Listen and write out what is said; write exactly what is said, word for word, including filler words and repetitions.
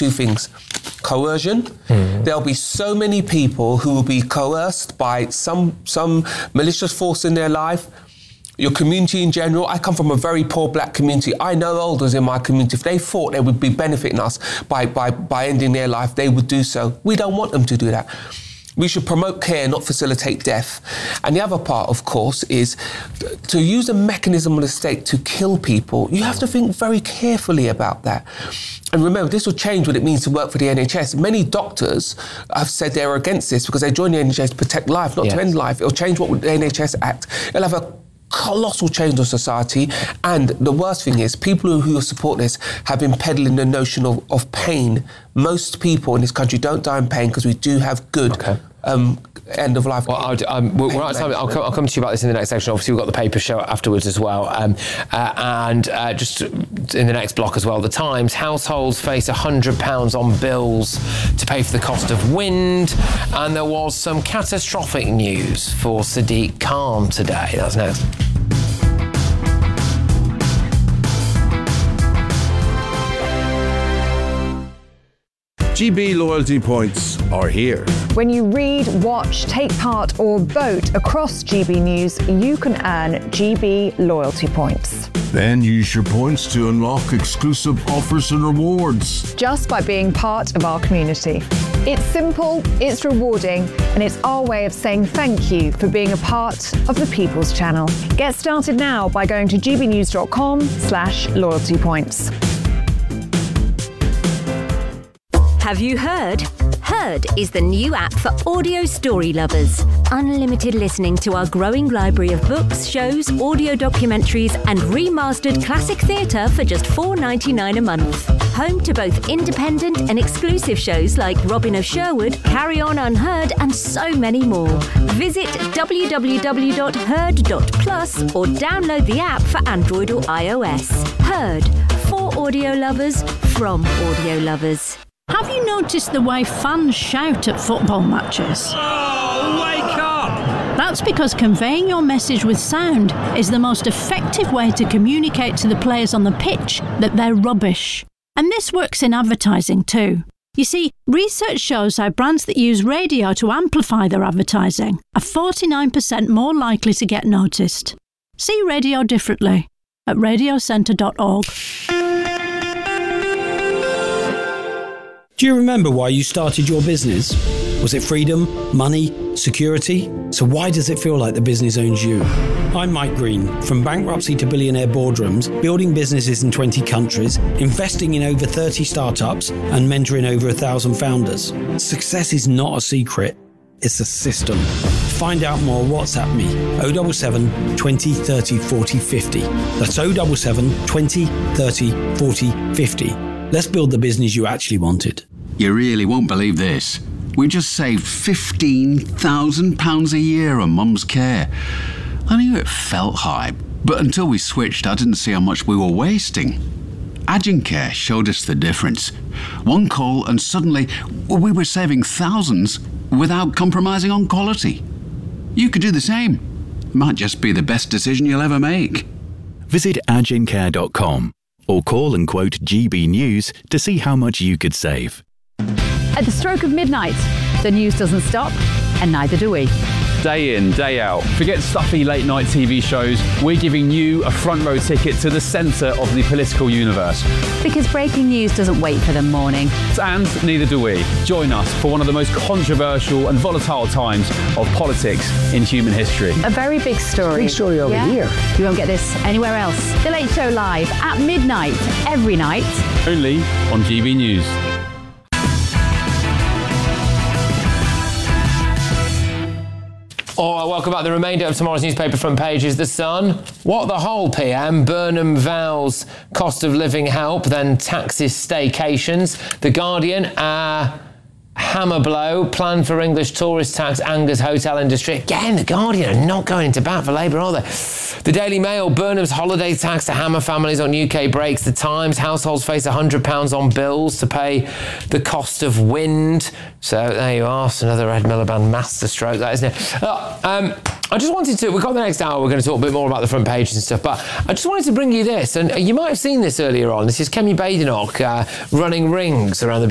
two things. Coercion. Mm. There'll be so many people who will be coerced by some some malicious force in their life. Your community in general. I come from a very poor black community. I know elders in my community. If they thought they would be benefiting us by, by, by ending their life, they would do so. We don't want them to do that. We should promote care, not facilitate death. And the other part, of course, is to use a mechanism of the state to kill people. You have to think very carefully about that. And remember, this will change what it means to work for the N H S. Many doctors have said they're against this because they join the N H S to protect life, not yes. to end life. It'll change what the N H S Act. It'll have a colossal change of society, and the worst thing is people who support this have been peddling the notion of, of pain. Most people in this country don't die in pain because we do have good okay. um, end of life. Well, I'll, um, we're out of time. I'll come, I'll come to you about this in the next section. Obviously, we've got the paper show afterwards as well. Um, uh, and uh, just in the next block as well, The Times, households face one hundred pounds on bills to pay for the cost of wind. And there was some catastrophic news for Sadiq Khan today. That's next. G B loyalty points are here. When you read, watch, take part or vote across G B News, you can earn G B loyalty points. Then use your points to unlock exclusive offers and rewards. Just by being part of our community. It's simple, it's rewarding, and it's our way of saying thank you for being a part of the People's Channel. Get started now by going to gbnews.com slash loyalty points. Have you heard? Heard is the new app for audio story lovers. Unlimited listening to our growing library of books, shows, audio documentaries and remastered classic theatre for just four dollars ninety-nine a month. Home to both independent and exclusive shows like Robin of Sherwood, Carry On Unheard and so many more. Visit w w w dot heard dot plus or download the app for Android or iOS. Heard, for audio lovers, from audio lovers. Have you noticed the way fans shout at football matches? Oh, wake up! That's because conveying your message with sound is the most effective way to communicate to the players on the pitch that they're rubbish. And this works in advertising too. You see, research shows how brands that use radio to amplify their advertising are forty-nine percent more likely to get noticed. See radio differently at radio centre dot org. Do you remember why you started your business? Was it freedom, money, security? So why does it feel like the business owns you? I'm Mike Green, from bankruptcy to billionaire boardrooms, building businesses in twenty countries, investing in over thirty startups, and mentoring over a thousand founders. Success is not a secret, it's a system. Find out more, WhatsApp me, oh seven seven, twenty, thirty, forty, fifty. That's oh seven seven, twenty, thirty, forty, fifty. Let's build the business you actually wanted. You really won't believe this. We just saved fifteen thousand pounds a year on Mum's care. I knew it felt high, but until we switched, I didn't see how much we were wasting. Agencare showed us the difference. One call and suddenly we were saving thousands without compromising on quality. You could do the same. Might just be the best decision you'll ever make. Visit agencare dot com or call and quote G B News to see how much you could save. At the stroke of midnight, the news doesn't stop, and neither do we. Day in, day out. Forget stuffy late night T V shows. We're giving you a front row ticket to the centre of the political universe. Because breaking news doesn't wait for the morning. And neither do we. Join us for one of the most controversial and volatile times of politics in human history. A very big story. Big story over yeah? here. You won't get this anywhere else. The Late Show live at midnight, every night. Only on G B News. All right, welcome back. The remainder of tomorrow's newspaper front page is The Sun. What the whole P M? Burnham vows cost of living help, then taxes staycations. The Guardian, uh, hammer blow, plan for English tourist tax angers hotel industry. Again, The Guardian are not going into bat for Labour, are they? The Daily Mail, Burnham's holiday tax to hammer families on U K breaks. The Times, households face one hundred pounds on bills to pay the cost of wind. So there you are, it's another Ed Miliband masterstroke, that isn't it? Uh, um, I just wanted to, we've got the next hour, we're going to talk a bit more about the front pages and stuff, but I just wanted to bring you this, and you might have seen this earlier on. This is Kemi Badenoch uh, running rings around the